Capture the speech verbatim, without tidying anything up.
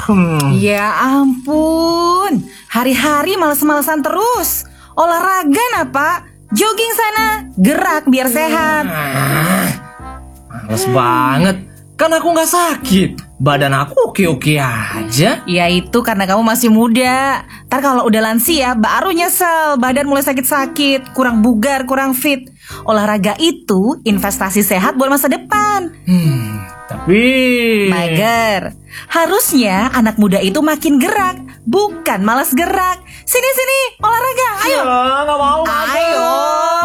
Hmm. Ya ampun, hari-hari males-malesan terus. Olahraga nah Pak, jogging sana, gerak biar sehat. Ah, males hmm. banget. Kan aku gak sakit. Badan aku oke-oke aja. Ya itu karena kamu masih muda. Ntar kalau udah lansia baru nyesel, badan mulai sakit-sakit, kurang bugar, kurang fit. Olahraga itu investasi sehat buat masa depan. Hmm, tapi Mager. Harusnya anak muda itu makin gerak, bukan malas gerak. Sini-sini olahraga, ayo. Ya, gak mau. Ayo.